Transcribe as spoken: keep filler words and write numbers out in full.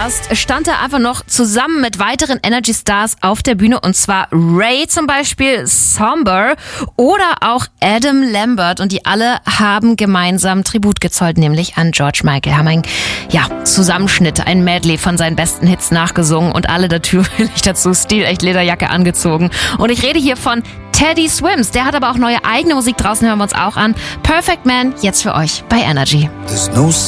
erst stand er einfach noch zusammen mit weiteren Energy Stars auf der Bühne, und zwar Ray zum Beispiel, Somber oder auch Adam Lambert, und die alle haben gemeinsam Tribut gezollt, nämlich an George Michael, haben einen ja, Zusammenschnitt, ein Medley von seinen besten Hits nachgesungen und alle natürlich dazu stilecht Lederjacke angezogen. Und ich rede hier von Teddy Swims, der hat aber auch neue eigene Musik draußen, hören wir uns auch an. Perfect Man, jetzt für euch bei Energy.